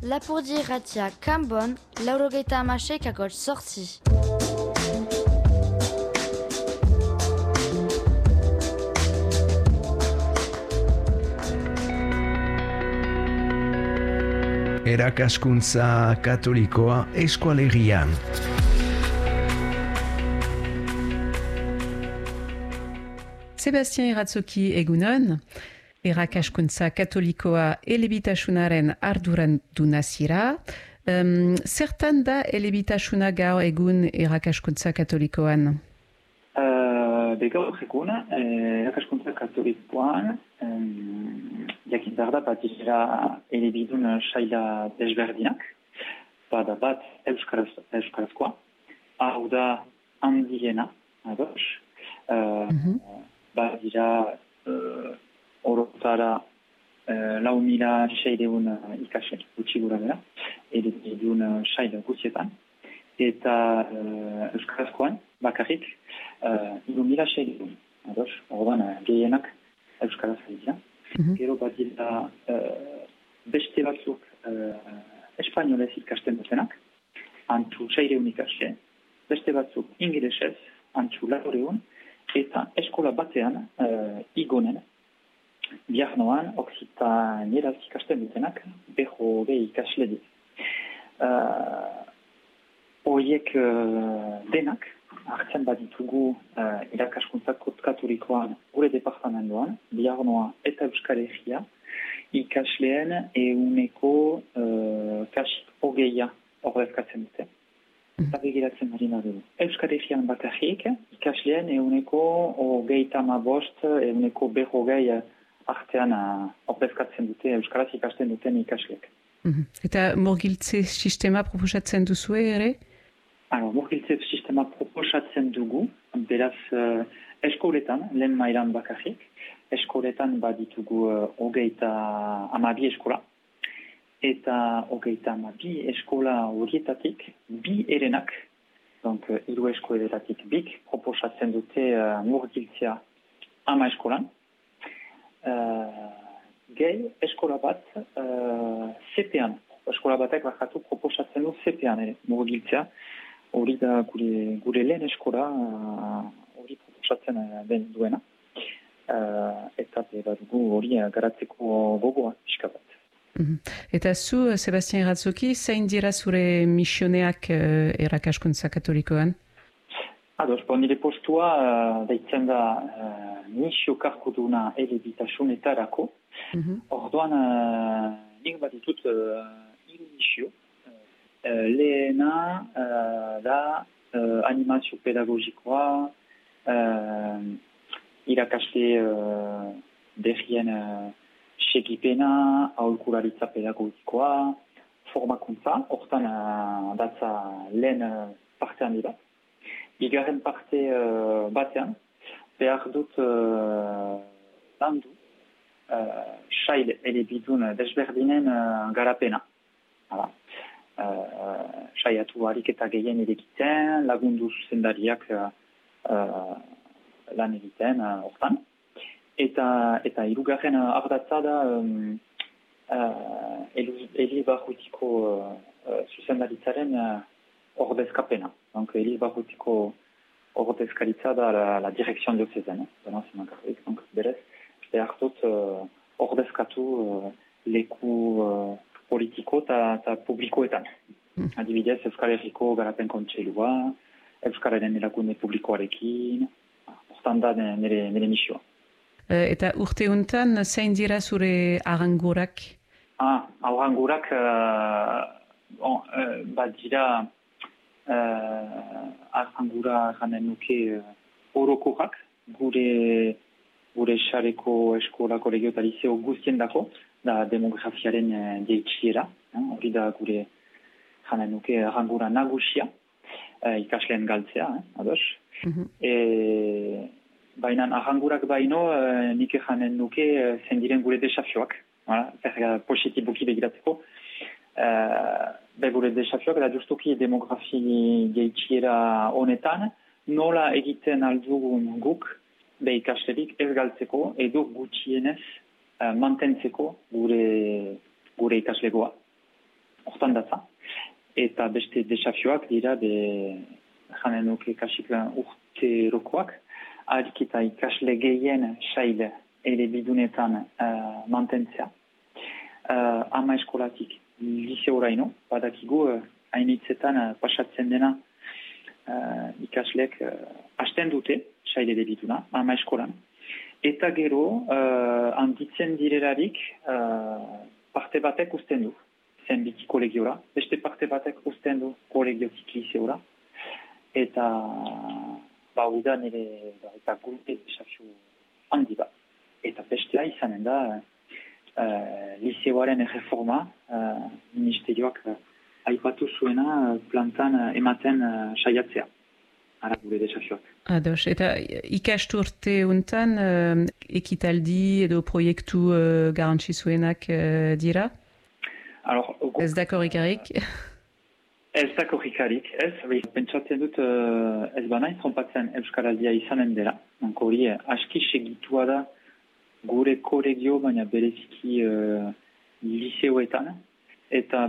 Lapurdi irratia kanbon, 96 akots sorti. Erakaskuntza katolikoa eskualerian. Sebastien Iratzoki egunon, erakaskuntza katolikoa elebitasunaren arduraduna zira. Zertan da elebitasuna gaur egun erakaskuntza katolikoan? Gaur egun, erakaskuntza katolikoan, jakin behar da bat dira elebidun saila desberdinak, bada bat euskarazkoa, hau da handiena, ados, bat dira orotara 4.600 ikasle gutxi gura bera, elebidun saila guztietan, eta euskarazkoan bakarrik 3.600, ados, orduan gehienak euskaraz dira. Gero bat dira beste batzuk espainolez ikasten dutenak, antzu 600 ikasle, beste batzuk ingelesez, antzu 400, eta eskola batean igonen, biarnoan oksitanieraz ikasten dutenak, 120 ikasle dira. Horiek denak, hartzen baditugu irakaskuntza katolikoan gure departamentoan, Biarnoa eta Euskal Herria, ikasleen ehuneko kasik 20 ordezkatzen dute. Eta begiratzen marina dugu. Euskal Herrian bakarrik, ikasleen ehuneko 35, ehuneko 120 artean ordezkatzen dute, euskaraz ikasten duten ikasleek. Eta murgiltze sistema proposatzen duzue ere? Murgiltze sistema proposatzen dugu, beraz eskoletan, lehen mailan bakarrik, eskoletan baditugu 32 eskola, eta 32 eskola horietatik, bi erenak, donc 3 eskoletatik bik, proposatzen dute murgiltzea 10 eskolan, gehi eskola bat CP-an, eskola batek bakatu proposatzen du CP-an ere, murgiltzea, hori da gure lehen eskola hori proposatzen den duena. Eta dugu hori garatzeko gogoa pixka bat. Eta zu, Sebastien Iratzoki, zein dira zure misioneak erakaskuntza katolikoan? Nire postua deitzen da misio karguduna elebitasunetarako. Orduan nik bat ditut hiru misio. Lehena da animazio pedagogikoa, irakasle berrien segipena, aholkularitza pedagogikoa, formakuntza, hortan datza lehen parte handi bat. Bigarren parte batean, behar dut landu sail elebidun desberdinen garapena. Saiatu ariketa gehien egiten, lagundu zuzendariak lan egiten hortan. Eta hirugarren ardatza da Eliz Barrutiko zuzendaritzaren ordezkapena. Donc Eliz Barrutiko ordezkaritza da la direction diocésaine. Donc berez, behar dut ordezkatu leku politiko eta publikoetan. Adibidez, Euskal Herriko garapen kontseilua, Euskararen erakunde publikoarekin, hortan da nire misioa. Eta urte honetan, zein dira zure arangurak? Arangurak bat dira arangura ganen nuke orokorak, gure xareko eskola kolegio eta liceo guztien dako, da demografiaren jeitxiera, hori da gure janen nuke arangura nagusia, ikasleen galtzea, ados. Baina arangurak baino, nik janen nuke zen diren gure desafioak, positiboki begiratzeko. Gure desafioak da justuki demografi jeitxiera honetan, nola egiten aldugun guk, ikaslerik ez galtzeko, edo gutxienez mantentzeko gure ikaslegoa. hortan datza. Eta beste desafioak dira, janen nuke kasik urterokoak, harik eta ikasle gehien sail ere bidunetan mantentzea. Ama eskolatik liseoraino, badakigu hainitzetan pasatzen dena ikaslek hasten dute sail ere biduna, ama eskolan. Eta gero, handitzen direlarik, parte batek usten du, zenbiki kolegiora, beste parte batek usten du kolegiotik liseora, eta hori da nire eta gure desafio handi bat. Eta bestea izanen da, liseoaren reforma, ministerioak aipatu zuena plantan ematen saiatzea. Ara gure desafioak. Ados, eta ikasturte untan ekitaldi edo proiektu garantzizuenak dira? Alors, ez da korrikarik? Ez da korrikarik, ez. Pentsatzen dut ez banaiz trompatzen Euskaraldia izanen dela. Hori aski segitua da gure kolegio, baina bereziki liseoetan. Eta